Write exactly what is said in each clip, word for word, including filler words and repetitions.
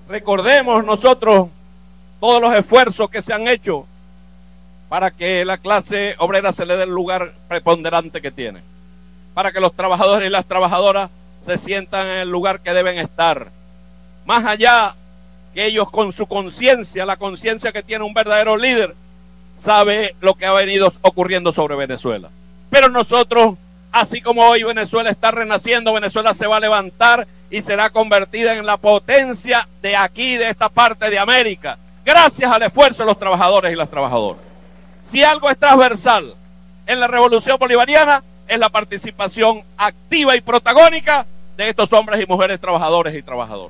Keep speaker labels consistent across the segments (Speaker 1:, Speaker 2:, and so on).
Speaker 1: recordemos nosotros todos los esfuerzos que se han hecho para que la clase obrera se le dé el lugar preponderante que tiene, para que los trabajadores y las trabajadoras se sientan en el lugar que deben estar, más allá que ellos con su conciencia, la conciencia que tiene un verdadero líder, sabe lo que ha venido ocurriendo sobre Venezuela. Pero nosotros, así como hoy Venezuela está renaciendo, Venezuela se va a levantar y será convertida en la potencia de aquí, de esta parte de América, gracias al esfuerzo de los trabajadores y las trabajadoras. Si algo es transversal en la revolución bolivariana, es la participación activa y protagónica de estos hombres y mujeres trabajadores y trabajadoras.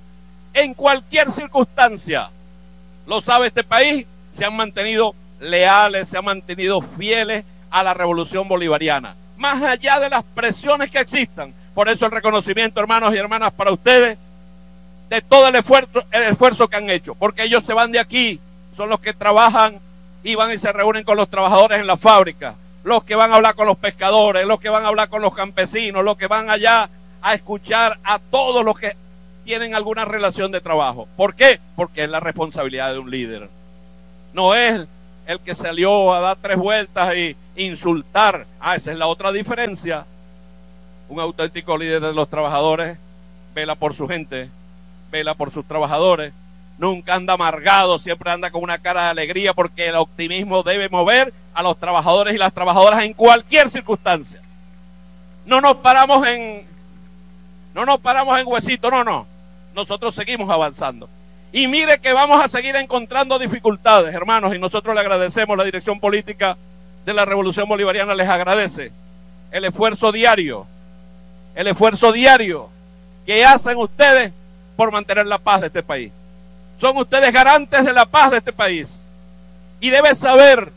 Speaker 1: En cualquier circunstancia, lo sabe este país, se han mantenido leales, se han mantenido fieles a la revolución bolivariana, más allá de las presiones que existan. Por eso el reconocimiento, hermanos y hermanas, para ustedes, de todo el esfuerzo, el esfuerzo que han hecho, porque ellos se van de aquí, son los que trabajan y van y se reúnen con los trabajadores en la fábrica, los que van a hablar con los pescadores, los que van a hablar con los campesinos, los que van allá a escuchar a todos los que tienen alguna relación de trabajo. ¿Por qué? Porque es la responsabilidad de un líder. No es el que salió a dar tres vueltas y insultar. Ah, esa es la otra diferencia. Un auténtico líder de los trabajadores vela por su gente, vela por sus trabajadores, nunca anda amargado, siempre anda con una cara de alegría, porque el optimismo debe mover a los trabajadores y las trabajadoras en cualquier circunstancia. No nos paramos en no nos paramos en huesito, no, no. Nosotros seguimos avanzando. Y mire que vamos a seguir encontrando dificultades, hermanos, y nosotros le agradecemos, la dirección política de la Revolución Bolivariana les agradece el esfuerzo diario, el esfuerzo diario que hacen ustedes por mantener la paz de este país. Son ustedes garantes de la paz de este país. Y deben saber,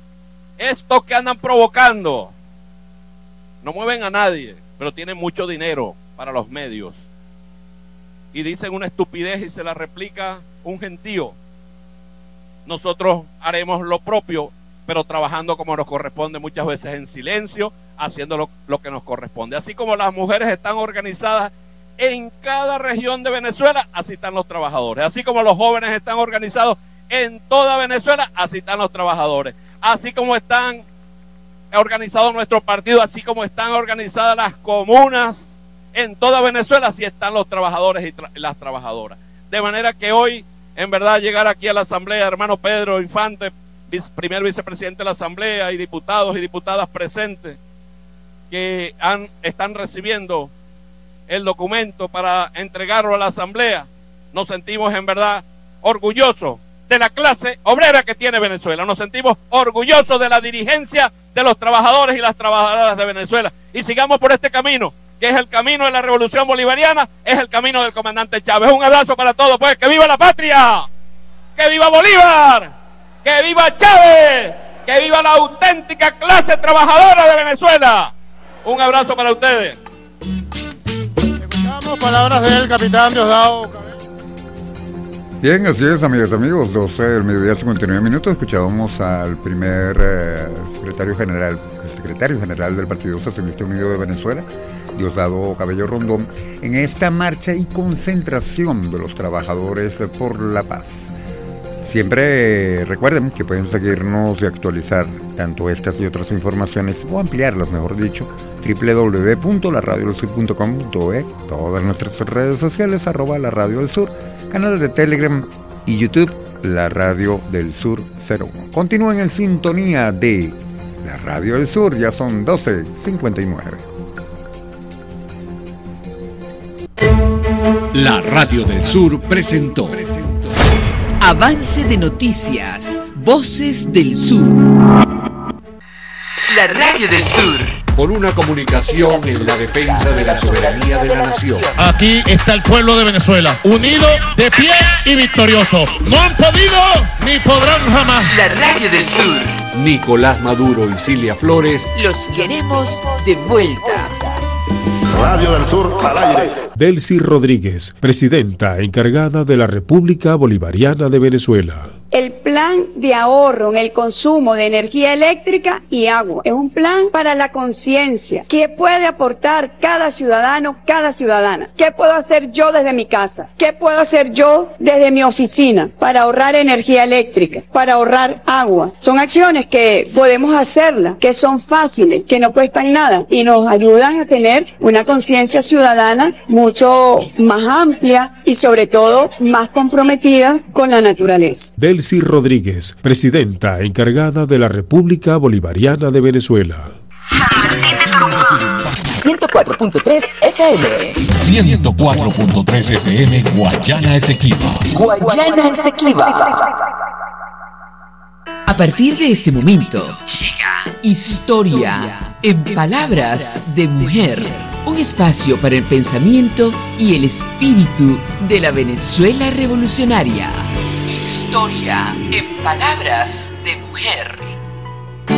Speaker 1: esto que andan provocando, no mueven a nadie, pero tienen mucho dinero para los medios. Y dicen una estupidez y se la replica un gentío. Nosotros haremos lo propio, pero trabajando como nos corresponde, muchas veces en silencio, haciendo lo, lo que nos corresponde. Así como las mujeres están organizadas en cada región de Venezuela, así están los trabajadores. Así como los jóvenes están organizados en toda Venezuela, así están los trabajadores. Así como están organizados nuestros partidos, así como están organizadas las comunas en toda Venezuela, así están los trabajadores y tra- las trabajadoras. De manera que hoy, en verdad, llegar aquí a la Asamblea, hermano Pedro Infante, vice, primer vicepresidente de la Asamblea, y diputados y diputadas presentes que han, están recibiendo el documento para entregarlo a la Asamblea, nos sentimos en verdad orgullosos de la clase obrera que tiene Venezuela, nos sentimos orgullosos de la dirigencia de los trabajadores y las trabajadoras de Venezuela, y sigamos por este camino, que es el camino de la revolución bolivariana, es el camino del comandante Chávez. Un abrazo para todos, pues, que viva la patria, que viva Bolívar, que viva Chávez, que viva la auténtica clase trabajadora de Venezuela. Un abrazo para ustedes.
Speaker 2: Escuchamos palabras del capitán Diosdado.
Speaker 3: Bien, así es, amigas y amigos, doce del mediodía, cincuenta y nueve minutos. Escuchábamos al primer eh, secretario general, el secretario general del Partido Socialista Unido de Venezuela, Diosdado Cabello Rondón, en esta marcha y concentración de los trabajadores por la paz. Siempre eh, recuerden que pueden seguirnos y actualizar tanto estas y otras informaciones, o ampliarlas, mejor dicho, doble u doble u doble u punto la radio del sur punto com punto e, todas nuestras redes sociales, arroba la radio del sur, canales de Telegram y YouTube, la radio del sur cero uno. Continúen en sintonía de la radio del sur, ya son doce cincuenta y nueve.
Speaker 4: La Radio del Sur presentó
Speaker 5: Avance de noticias, Voces del Sur. La Radio del Sur.
Speaker 4: Por una comunicación en la defensa de la soberanía de la nación.
Speaker 6: Aquí está el pueblo de Venezuela, unido, de pie y victorioso. No han podido ni podrán jamás.
Speaker 5: La Radio del Sur.
Speaker 4: Nicolás Maduro y Cilia Flores.
Speaker 5: Los queremos de vuelta.
Speaker 7: Radio del Sur al aire.
Speaker 8: Delcy Rodríguez, presidenta encargada de la República Bolivariana de Venezuela. el plan de ahorro en el consumo de energía eléctrica y agua. Es un plan para la conciencia. ¿Qué puede aportar cada ciudadano, cada ciudadana? ¿Qué puedo hacer yo desde mi casa? ¿Qué puedo hacer yo desde mi oficina para ahorrar energía eléctrica, para ahorrar agua? Son acciones que podemos hacerlas, que son fáciles, que no cuestan nada y nos ayudan a tener una conciencia ciudadana mucho más amplia y sobre todo más comprometida con la naturaleza.
Speaker 9: Delcy Rodríguez, presidenta encargada de la República Bolivariana de Venezuela.
Speaker 5: ciento cuatro punto tres F M.
Speaker 4: ciento cuatro punto tres F M Guayana Esequiba.
Speaker 5: Guayana Esequiba. A partir de este momento llega Historia en Palabras de Mujer, un espacio para el pensamiento y el espíritu de la Venezuela revolucionaria. Historia en Palabras de Mujer.